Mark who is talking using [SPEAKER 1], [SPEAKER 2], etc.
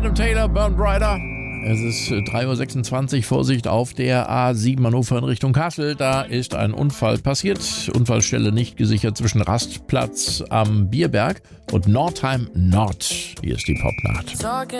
[SPEAKER 1] Adam Taylor, Burn Brighter. Es ist 3:26 Uhr, Vorsicht auf der A7 Hannover in Richtung Kassel. Da ist ein Unfall passiert. Unfallstelle nicht gesichert zwischen Rastplatz am Bierberg und Nordheim Nord. Hier ist die Popnacht.